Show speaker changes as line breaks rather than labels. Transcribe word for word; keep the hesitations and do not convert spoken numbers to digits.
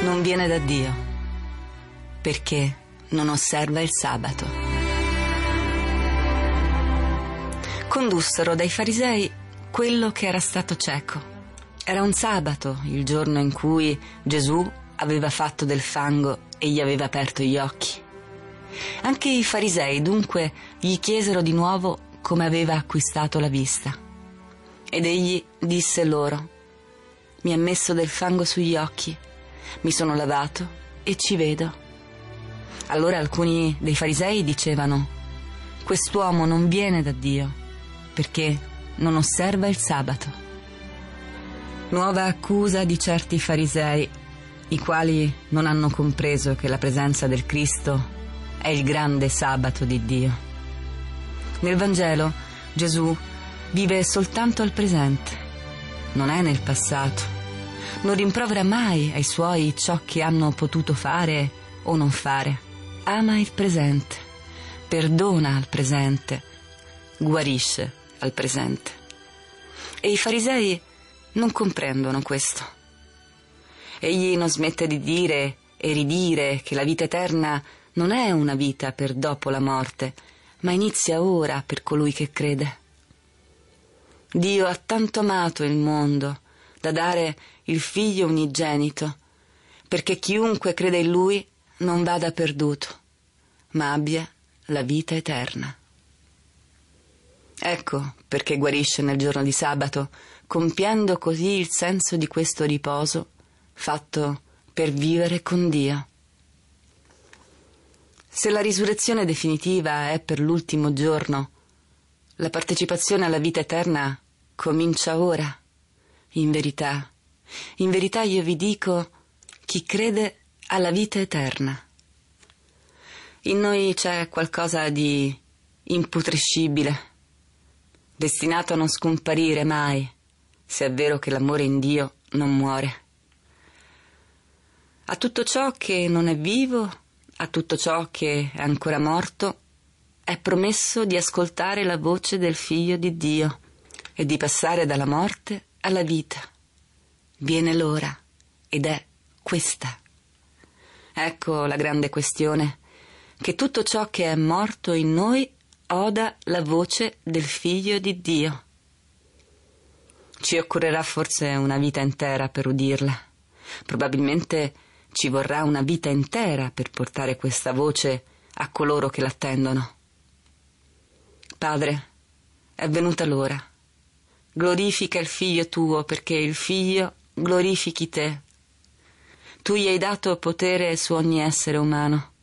non viene da Dio, perché non osserva il sabato. Condussero dai farisei quello che era stato cieco. Era un sabato, il giorno in cui Gesù aveva fatto del fango e gli aveva aperto gli occhi. Anche i farisei dunque gli chiesero di nuovo come aveva acquistato la vista. Ed egli disse loro: mi ha messo del fango sugli occhi, mi sono lavato e ci vedo. Allora alcuni dei farisei dicevano: quest'uomo non viene da Dio, perché non osserva il sabato. Nuova accusa di certi farisei, i quali non hanno compreso che la presenza del Cristo è il grande sabato di Dio. Nel Vangelo Gesù vive soltanto al presente, non è nel passato, non rimprovera mai ai suoi ciò che hanno potuto fare o non fare. Ama il presente, perdona al presente, guarisce al presente. E i farisei non comprendono questo. Egli non smette di dire e ridire che la vita eterna non è una vita per dopo la morte, ma inizia ora per colui che crede. Dio ha tanto amato il mondo da dare il Figlio unigenito, perché chiunque crede in Lui non vada perduto, ma abbia la vita eterna. Ecco perché guarisce nel giorno di sabato, compiendo così il senso di questo riposo fatto per vivere con Dio. Se la risurrezione definitiva è per l'ultimo giorno, la partecipazione alla vita eterna comincia ora. In verità, in verità io vi dico, chi crede alla vita eterna. In noi c'è qualcosa di imputrescibile, destinato a non scomparire mai, se è vero che l'amore in Dio non muore. A tutto ciò che non è vivo, a tutto ciò che è ancora morto, è promesso di ascoltare la voce del Figlio di Dio e di passare dalla morte alla vita. Viene l'ora, ed è questa. Ecco la grande questione, che tutto ciò che è morto in noi oda la voce del Figlio di Dio. Ci occorrerà forse una vita intera per udirla. Probabilmente ci vorrà una vita intera per portare questa voce a coloro che l'attendono. Padre, è venuta l'ora. Glorifica il Figlio tuo, perché il Figlio glorifichi te. Tu gli hai dato potere su ogni essere umano.